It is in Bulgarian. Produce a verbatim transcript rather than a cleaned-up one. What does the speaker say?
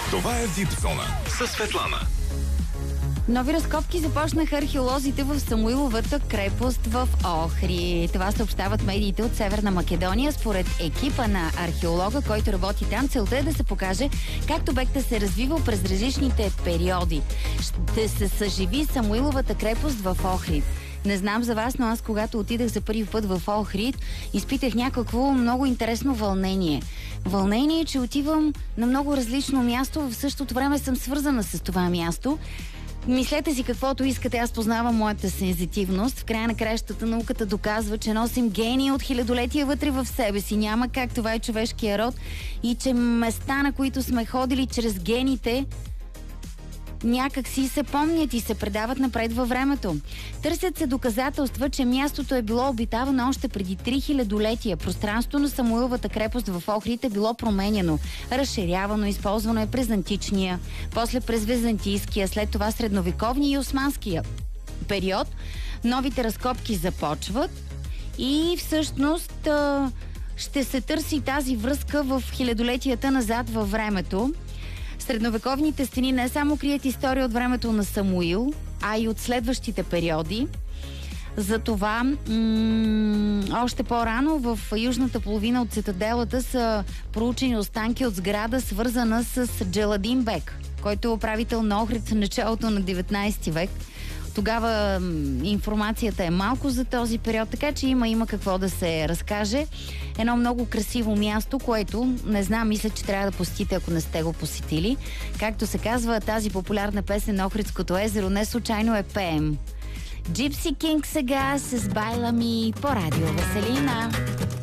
Това е Випзона със Светлана. Нови разкопки започнаха археолозите в Самуиловата крепост в Охрид. Това съобщават медиите от Северна Македония. Според екипа на археолога, който работи там, целта е да се покаже как обектът се развивал през различните периоди. Ще се съживи Самуиловата крепост в Охрид. Не знам за вас, но аз когато отидах за първи път в Охрид, изпитах някакво много интересно вълнение. Вълнение, че отивам на много различно място, в същото време съм свързана с това място. Мислете си каквото искате, аз познавам моята сензитивност. В края на краищата науката доказва, че носим гении от хилядолетия вътре в себе си. Няма как, това е човешкия род. И че места, на които сме ходили чрез гените, някак си се помнят и се предават напред във времето. Търсят се доказателства, че мястото е било обитавано още преди три хилядолетия. Пространството на Самуиловата крепост в Охрид е било променено, разширявано, използвано е през античния, после през византийския, след това средновековния и османския период. Новите разкопки започват и всъщност ще се търси тази връзка в хилядолетията назад във времето. Средновековните стени не само крият история от времето на Самуил, а и от следващите периоди. Затова м- още по-рано в южната половина от цитаделата са проучени останки от сграда, свързана с Джеладин Бек, който е управител на Охрид в началото на деветнайсети век. Тогава информацията е малко за този период, така че има, има какво да се разкаже. Едно много красиво място, което, не знам, мисля, че трябва да посетите, ако не сте го посетили. Както се казва, тази популярна песен на Охридското езеро не случайно е П М. Gypsy King сега с Байла ми по радио Веселина.